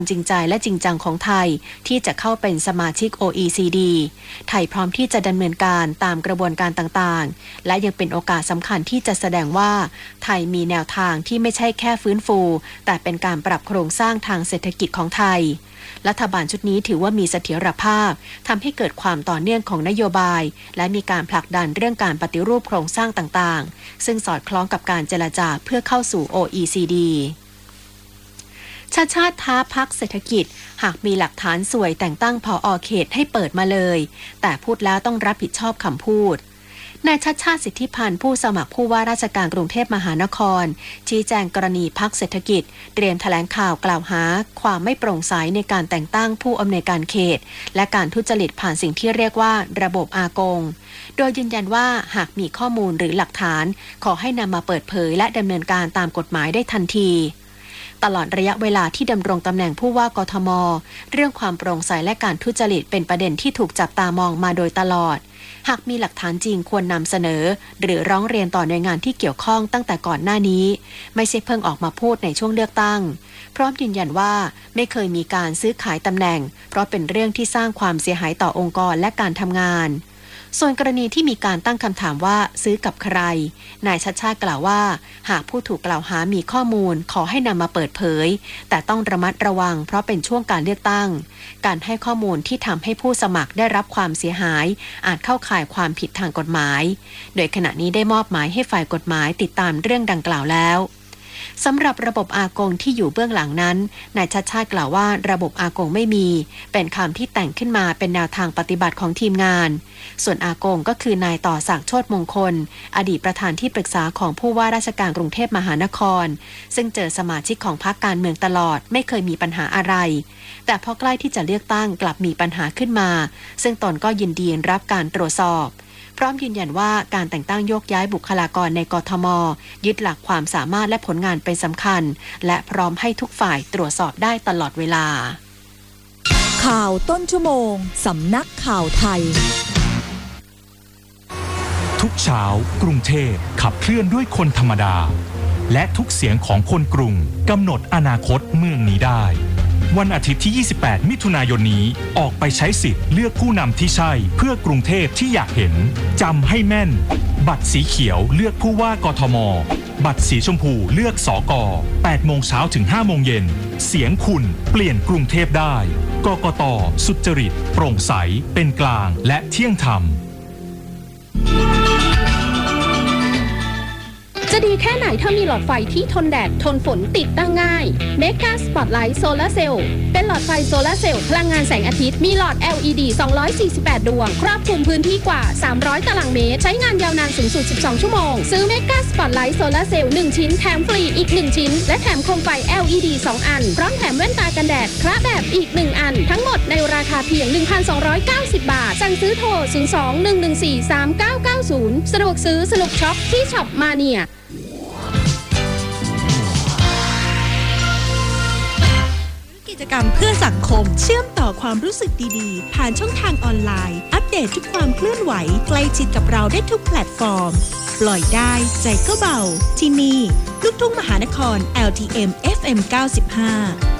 จริงใจและจริงจังของไทยที่จะเข้าเป็นสมาชิก OECD ไทยพร้อมที่จะดำเนินการตามกระบวนการต่างๆและยังเป็นโอกาสสำคัญที่จะแสดงว่าไทยมีแนวทางที่ไม่ใช่แค่ฟื้นฟูแต่เป็นการปรับโครงสร้างทางเศรษฐกิจของไทยรัฐบาลชุดนี้ถือว่ามีเสถียรภาพทำให้เกิดความต่อเนื่องของนโยบายและมีการผลักดันเรื่องการปฏิรูปโครงสร้างต่างๆซึ่งสอดคล้องกับการเจรจาเพื่อเข้าสู่ OECDชาติท้าพักเศรษฐกิจหากมีหลักฐานสวยแต่งตั้งผอ.เขตให้เปิดมาเลยแต่พูดแล้วต้องรับผิดชอบคำพูดนายชาติสิทธิพันธ์ผู้สมัครผู้ว่าราชการกรุงเทพมหานครชี้แจงกรณีพักเศรษฐกิจเตรียมแถลงข่าวกล่าวหาความไม่โปร่งใสในการแต่งตั้งผู้อำนวยการเขตและการทุจริตผ่านสิ่งที่เรียกว่าระบบอากงโดยยืนยันว่าหากมีข้อมูลหรือหลักฐานขอให้นำมาเปิดเผยและดำเนินการตามกฎหมายได้ทันทีตลอดระยะเวลาที่ดำรงตำแหน่งผู้ว่ากทม.เรื่องความโปร่งใสและการทุจริตเป็นประเด็นที่ถูกจับตามองมาโดยตลอดหากมีหลักฐานจริงควรนำเสนอหรือร้องเรียนต่อหน่วยงานที่เกี่ยวข้องตั้งแต่ก่อนหน้านี้ไม่ใช่เพิ่งออกมาพูดในช่วงเลือกตั้งพร้อมยืนยันว่าไม่เคยมีการซื้อขายตำแหน่งเพราะเป็นเรื่องที่สร้างความเสียหายต่อองค์กรและการทำงานส่วนกรณีที่มีการตั้งคำถามว่าซื้อกับใครนายชัชชาติกล่าวว่าหากผู้ถูกกล่าวหามีข้อมูลขอให้นำมาเปิดเผยแต่ต้องระมัดระวังเพราะเป็นช่วงการเลือกตั้งการให้ข้อมูลที่ทำให้ผู้สมัครได้รับความเสียหายอาจเข้าข่ายความผิดทางกฎหมายโดยขณะนี้ได้มอบหมายให้ฝ่ายกฎหมายติดตามเรื่องดังกล่าวแล้วสำหรับระบบอากงที่อยู่เบื้องหลังนั้นนายชัชชาติกล่าวว่าระบบอากงไม่มีเป็นคำที่แต่งขึ้นมาเป็นแนวทางปฏิบัติของทีมงานส่วนอากงก็คือนายต่อศักดิ์โชติมงคลอดีตประธานที่ปรึกษาของผู้ว่าราชการกรุงเทพมหานครซึ่งเจอสมาชิกของพรรคการเมืองตลอดไม่เคยมีปัญหาอะไรแต่พอใกล้ที่จะเลือกตั้งกลับมีปัญหาขึ้นมาซึ่งตนก็ยินดีรับการตรวจสอบพร้อมยืนยันว่าการแต่งตั้งโยกย้ายบุคลากรในกทม.ยึดหลักความสามารถและผลงานเป็นสำคัญและพร้อมให้ทุกฝ่ายตรวจสอบได้ตลอดเวลาข่าวต้นชั่วโมงสำนักข่าวไทยทุกเช้ากรุงเทพขับเคลื่อนด้วยคนธรรมดาและทุกเสียงของคนกรุงกำหนดอนาคตเมืองนี้ได้วันอาทิตย์ที่ 28 มิถุนายนนี้ออกไปใช้สิทธิ์เลือกผู้นำที่ใช่เพื่อกรุงเทพที่อยากเห็นจำให้แม่นบัตรสีเขียวเลือกผู้ว่ากทม.บัตรสีชมพูเลือกสก8 โมงเช้าถึง 5 โมงเย็นเสียงคุณเปลี่ยนกรุงเทพได้กกต.สุจริตโปร่งใสเป็นกลางและเที่ยงธรรมจะดีแค่ไหนถ้ามีหลอดไฟที่ทนแดดทนฝนติดตั้งง่าย Mega Spotlight Solar Cell เป็นหลอดไฟโซลาร์เซลล์พลังงานแสงอาทิตย์มีหลอด LED 248 ดวงครอบคลุมพื้นที่กว่า300ตารางเมตรใช้งานยาวนานสูงสุด12ชั่วโมงซื้อ Mega Spotlight Solar Cell 1 ชิ้นแถมฟรีอีก1ชิ้นและแถมโคมไฟ LED 2 อันพร้อมแถมแว่นตากันแดดคละแบบอีก1อันทั้งหมดในราคาเพียง 1,290 บาทสั่งซื้อโทร 02-114-3990 สะดวกซื้อสนุกช็อปที่ช็อปมาเนียกิจกรรมเพื่อสังคมเชื่อมต่อความรู้สึกดีๆผ่านช่องทางออนไลน์อัปเดตทุกความเคลื่อนไหวใกล้ชิดกับเราได้ทุกแพลตฟอร์มปล่อยได้ใจก็เบาที่นี่ลูกทุ่งมหานคร LTM FM 95